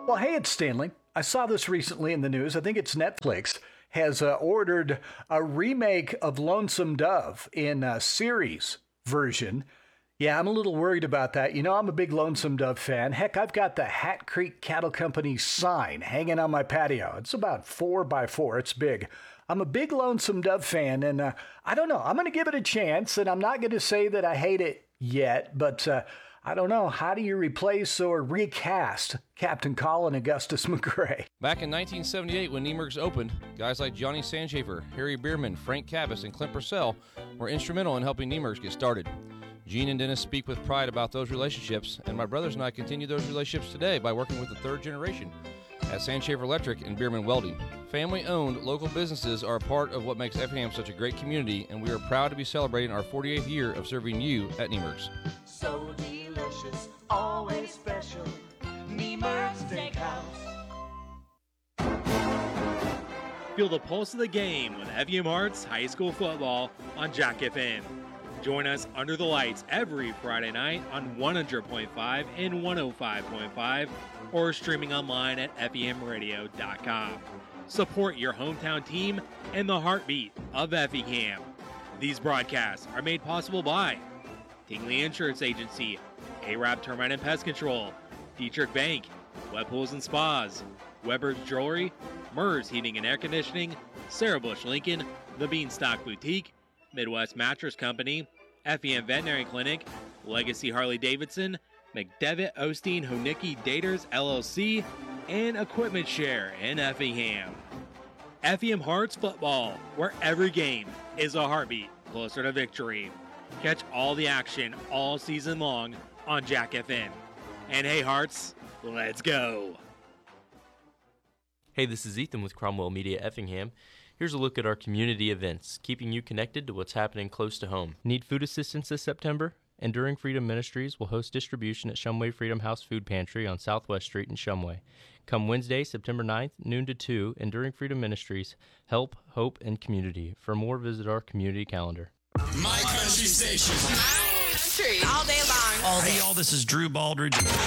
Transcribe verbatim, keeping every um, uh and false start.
Well, hey, it's Stanley. I saw this recently in the news. I think it's Netflix has uh, ordered a remake of Lonesome Dove in a series version. Yeah, I'm a little worried about that. You know, I'm a big Lonesome Dove fan. Heck, I've got the Hat Creek Cattle Company sign hanging on my patio. It's about four by four. It's big. I'm a big Lonesome Dove fan, and uh, I don't know. I'm going to give it a chance, and I'm not going to say that I hate it yet, but uh, I don't know. How do you replace or recast Captain Colin Augustus McRae? Back in nineteen seventy-eight, when Nemergs opened, guys like Johnny Sandschafer, Harry Bierman, Frank Cavas, and Clint Purcell were instrumental in helping Nemergs get started. Gene and Dennis speak with pride about those relationships, and my brothers and I continue those relationships today by working with the third generation at Sandschafer Electric and Bierman Welding. Family-owned local businesses are a part of what makes Effingham such a great community, and we are proud to be celebrating our forty-eighth year of serving you at Nemergs. So delicious, always special, Nemergs Steakhouse. Feel the pulse of the game with Effingham Hearts High School Football on Jack F M. Join us under the lights every Friday night on one hundred point five and one oh five point five or streaming online at effingham radio dot com. Support your hometown team and the heartbeat of Effingham. These broadcasts are made possible by Tingley Insurance Agency, A-Rab Termite and Pest Control, Dietrich Bank, Web Pools and Spas, Weber's Jewelry, Mers Heating and Air Conditioning, Sarah Bush Lincoln, The Beanstalk Boutique, Midwest Mattress Company, Effingham Veterinary Clinic, Legacy Harley-Davidson, McDevitt Osteen Honicki Daters L L C, and Equipment Share in Effingham. Effingham Hearts Football, where every game is a heartbeat closer to victory. Catch all the action all season long on Jack F M. And hey Hearts, let's go! Hey, this is Ethan with Cromwell Media Effingham. Here's a look at our community events, keeping you connected to what's happening close to home. Need food assistance this September? Enduring Freedom Ministries will host distribution at Shumway Freedom House Food Pantry on Southwest Street in Shumway. Come Wednesday, September ninth, noon to two, Enduring Freedom Ministries, Help, Hope, and Community. For more, visit our community calendar. My Country Station. My Country. All day long. All day. Hey, y'all, this is Drew Baldridge.